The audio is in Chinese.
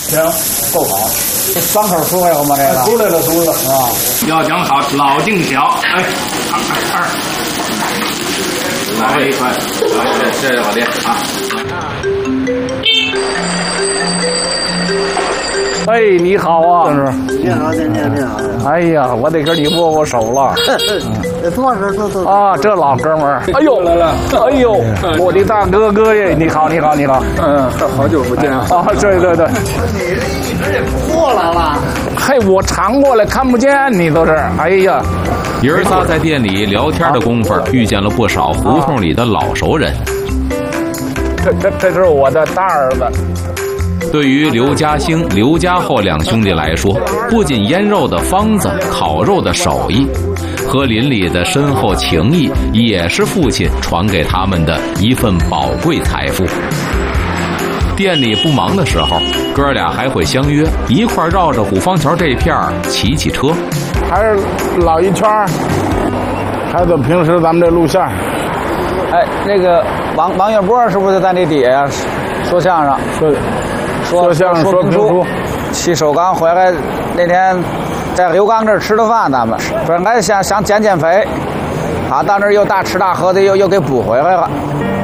行，够好。 这三口出来了吗？这个出来了，出来了啊！ 要讲好，老定小，哎，来一块，谢谢老爹啊。 哎，你好啊，郑师。 你好，你好。 哎呀，我得跟你握手了。 坐。 啊，这老哥们儿。哎呦， 来了。 哎呦，我的大哥哥耶！你好。 好久不见啊！ 对。 你这也过来了。 嘿，我常过来看不见你都是。哎呀， 爷儿仨在店里聊天的功夫，遇见了不少胡同里的老熟人。 这是我的大儿子。 对于刘家兴、刘家厚两兄弟来说，不仅腌肉的方子、烤肉的手艺，和邻里的深厚情谊，也是父亲传给他们的一份宝贵财富。店里不忙的时候，哥俩还会相约一块绕着虎坊桥这片骑车， 还是老一圈儿，还是平时咱们这路线。 哎，那个王月波是不是就在那底下呀？说相声，说相声，说评书。 骑首钢回来那天，在刘刚这儿吃的饭，咱们本来想减肥，啊，到那儿又大吃大喝的，又给补回来了。